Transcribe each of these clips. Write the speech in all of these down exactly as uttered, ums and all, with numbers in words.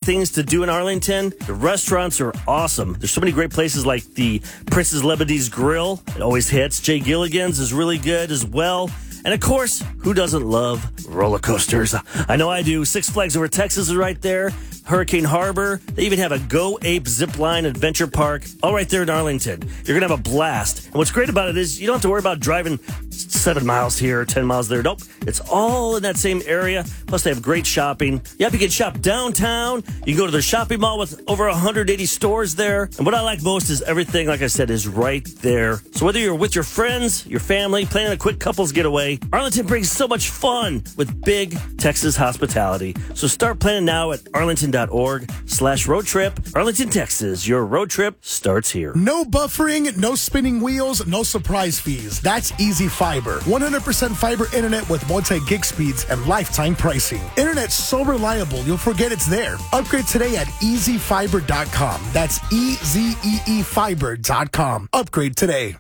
things to do in Arlington. The restaurants are awesome. There's so many great places like the Princess Lebanese Grill. It always hits. Jay Gilligan's is really good as well. And of course, who doesn't love roller coasters? I know I do. Six Flags Over Texas is right there. Hurricane Harbor. They even have a Go Ape Zipline Adventure Park, all right there in Arlington. You're going to have a blast. And what's great about it is you don't have to worry about driving seven miles here, ten miles there. Nope. It's all in that same area. Plus, they have great shopping. Yep, you can shop downtown. You can go to their shopping mall with over one hundred eighty stores there. And what I like most is everything, like I said, is right there. So whether you're with your friends, your family, planning a quick couples getaway, Arlington brings so much fun with big Texas hospitality. So start planning now at arlington.org slash road trip. Arlington, Texas, your road trip starts here. No buffering, no spinning wheels, no surprise fees. That's Easy Fiber. one hundred percent fiber internet with multi-gig speeds and lifetime pricing. Internet so reliable, you'll forget it's there. Upgrade today at easy fiber dot com. That's E Z E E fiber dot com. Upgrade today.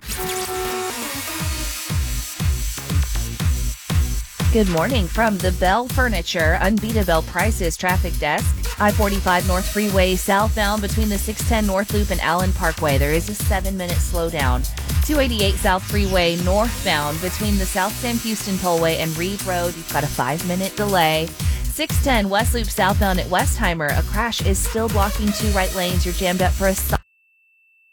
Good morning from the Bell Furniture Unbeatable Prices Traffic Desk. I forty-five North Freeway southbound between the six ten North Loop and Allen Parkway. There is a seven-minute slowdown. two eighty-eight South Freeway northbound between the South Sam Houston Tollway and Reed Road. You've got a five-minute delay. six ten West Loop southbound at Westheimer. A crash is still blocking two right lanes. You're jammed up for a